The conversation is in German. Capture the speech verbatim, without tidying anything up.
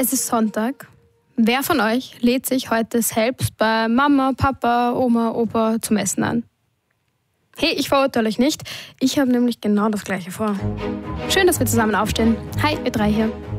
Es ist Sonntag. Wer von euch lädt sich heute selbst bei Mama, Papa, Oma, Opa zum Essen an? Hey, ich verurteile euch nicht. Ich habe nämlich genau das Gleiche vor. Schön, dass wir zusammen aufstehen. Hi, ihr drei hier.